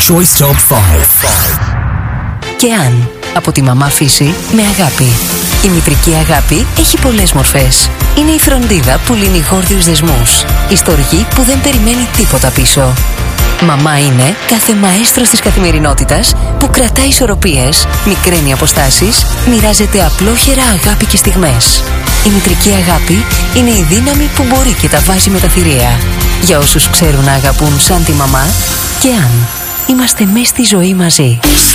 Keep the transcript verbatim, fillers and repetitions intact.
Choice Top πέντε. Και αν, από τη μαμά φύση με αγάπη. Η μητρική αγάπη έχει πολλές μορφές. Είναι η φροντίδα που λύνει γόρδιους δεσμούς. Η στοργή που δεν περιμένει τίποτα πίσω. Μαμά είναι κάθε μαέστρος της καθημερινότητας που κρατάει ισορροπίες, μικραίνει αποστάσεις, μοιράζεται απλόχερα αγάπη και στιγμές. Η μητρική αγάπη είναι η δύναμη που μπορεί και τα βάζει με τα θηρία. Για όσους ξέρουν να αγαπούν σαν τη μαμά, και αν είμαστε μες στη ζωή μαζί.